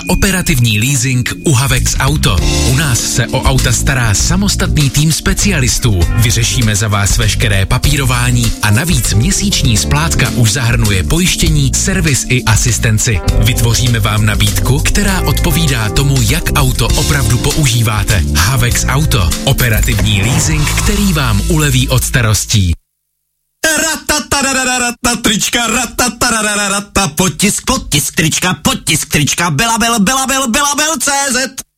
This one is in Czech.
Operativní leasing u Havex Auto. U nás se o auta stará samostatný tým specialistů. Vyřešíme za vás veškeré papírování a navíc měsíční splátka už zahrnuje pojištění, servis i asistenci. Vytvoříme vám nabídku, která odpovídá tomu, jak auto opravdu používáte. Havex Auto. Operativní leasing, který vám uleví od starostí. Trička, potisk, trička, Belabel.cz